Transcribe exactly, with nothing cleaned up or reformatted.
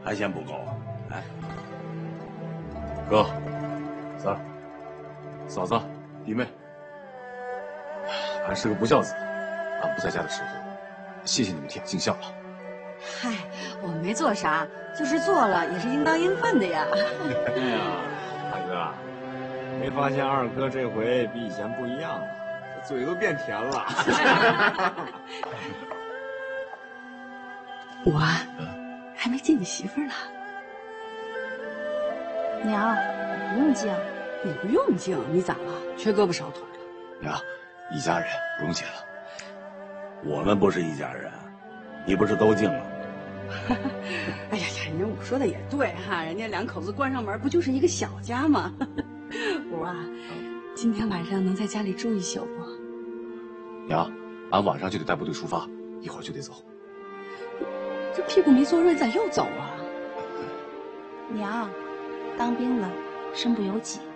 还嫌不够？哎，哥、三儿、嫂子、弟妹，俺是个不孝子，俺不在家的时候，谢谢你们替俺尽孝了。 嗨，我没做啥，就是做了也是应当应分的呀。 哎呀，大哥，没发现二哥这回比以前不一样了，嘴都变甜了。 我还没见你媳妇呢。 娘，不用敬。 你不用敬，你咋了？缺胳膊少腿的。 娘，一家人不用谢了。我们不是一家人，你不是都敬了吗？ 哎呀呀，人家我说的也对哈，人家两口子关上门不就是一个小家吗？五啊，今天晚上能在家里住一宿不？ 娘，俺晚上就得带部队出发，一会儿就得走。 这屁股没坐热，咋又走啊？ 娘，当兵了，身不由己。